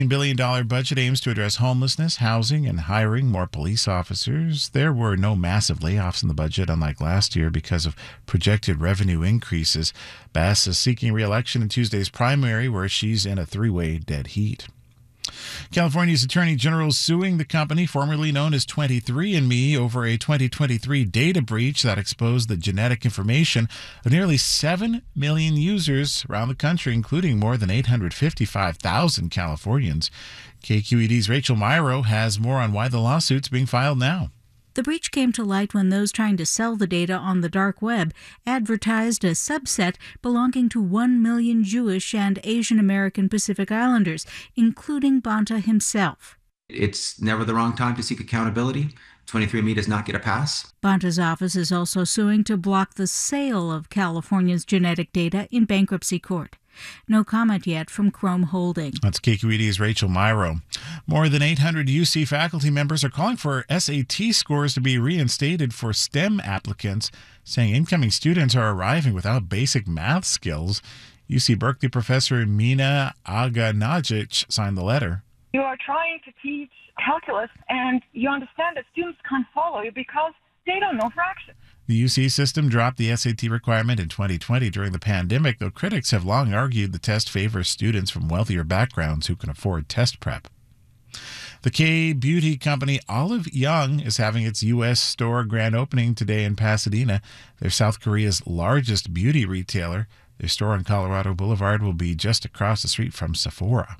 $1 billion budget aims to address homelessness, housing, and hiring more police officers. There were no massive layoffs in the budget, unlike last year, because of projected revenue increases. Bass is seeking re-election in Tuesday's primary, where she's in a three-way dead heat. California's Attorney General is suing the company formerly known as 23andMe over a 2023 data breach that exposed the genetic information of nearly 7 million users around the country, including more than 855,000 Californians. KQED's Rachel Myrow has more on why the lawsuit's being filed now. The breach came to light when those trying to sell the data on the dark web advertised a subset belonging to 1 million Jewish and Asian American Pacific Islanders, including Bonta himself. It's never the wrong time to seek accountability. 23andMe does not get a pass. Bonta's office is also suing to block the sale of California's genetic data in bankruptcy court. No comment yet from Chrome Holding. That's KQED's Rachel Myrow. More than 800 UC faculty members are calling for SAT scores to be reinstated for STEM applicants, saying incoming students are arriving without basic math skills. UC Berkeley professor Mina Aganagic signed the letter. You are trying to teach calculus, and you understand that students can't follow you because they don't know fractions. The UC system dropped the SAT requirement in 2020 during the pandemic, though critics have long argued the test favors students from wealthier backgrounds who can afford test prep. The K-beauty company Olive Young is having its U.S. store grand opening today in Pasadena. They're South Korea's largest beauty retailer. Their store on Colorado Boulevard will be just across the street from Sephora.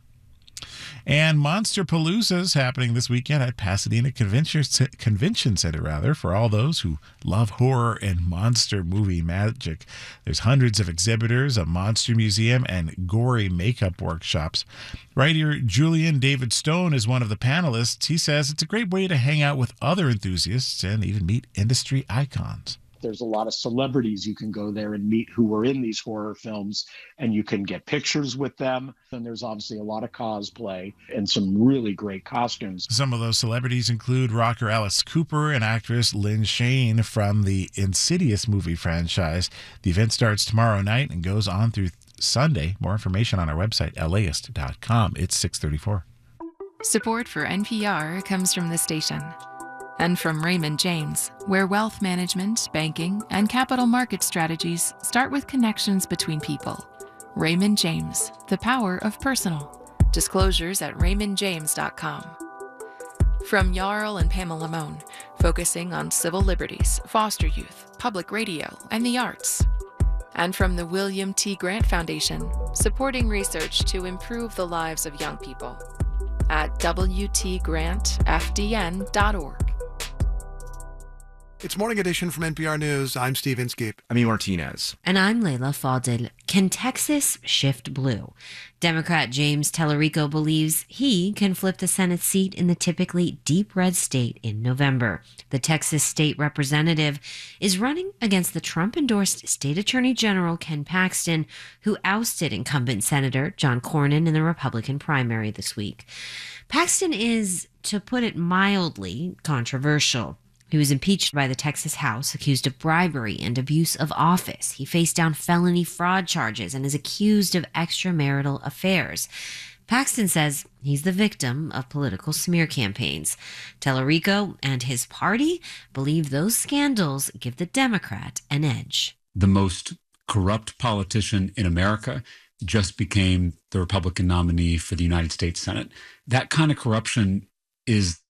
And Monsterpalooza is happening this weekend at Pasadena Convention Center, for all those who love horror and monster movie magic. There's hundreds of exhibitors, a monster museum, and gory makeup workshops. Writer Julian David Stone is one of the panelists. He says it's a great way to hang out with other enthusiasts and even meet industry icons. There's a lot of celebrities you can go there and meet who were in these horror films, and you can get pictures with them. And there's obviously a lot of cosplay and some really great costumes. Some of those celebrities include rocker Alice Cooper and actress Lynn Shane from the Insidious movie franchise. The event starts tomorrow night and goes on through Sunday. More information on our website, laist.com. It's 6:34. Support for NPR comes from the station. And from Raymond James, where wealth management, banking, and capital market strategies start with connections between people. Raymond James, the power of personal. Disclosures at raymondjames.com. From Jarl and Pamela Moan, focusing on civil liberties, foster youth, public radio, and the arts. And from the William T. Grant Foundation, supporting research to improve the lives of young people. At wtgrantfdn.org. It's Morning Edition from NPR News. I'm Steve Inskeep. I'm Martinez. And I'm Layla Fadel. Can Texas shift blue? Democrat James Tellerico believes he can flip the Senate seat in the typically deep red state in November. The Texas state representative is running against the Trump-endorsed state attorney general Ken Paxton, who ousted incumbent Senator John Cornyn in the Republican primary this week. Paxton is, to put it mildly, controversial. He was impeached by the Texas House, accused of bribery and abuse of office. He faced down felony fraud charges and is accused of extramarital affairs. Paxton says he's the victim of political smear campaigns. Tellerico and his party believe those scandals give the Democrat an edge. The most corrupt politician in America just became the Republican nominee for the United States Senate. That kind of corruption is